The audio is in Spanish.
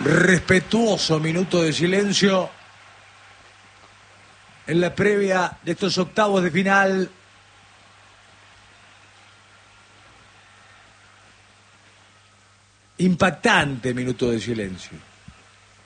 respetuoso minuto de silencio en la previa de estos octavos de final. Impactante minuto de silencio.